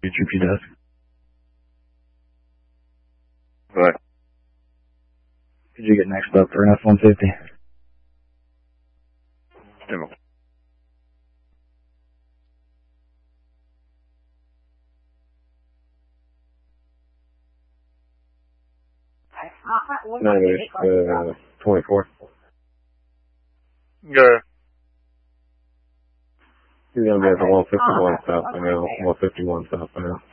UGP desk. Right. Could you get next up for an F-150? Demo. No, 24. Yeah. He's gonna be at the 151 stop for now. 151 stop for now.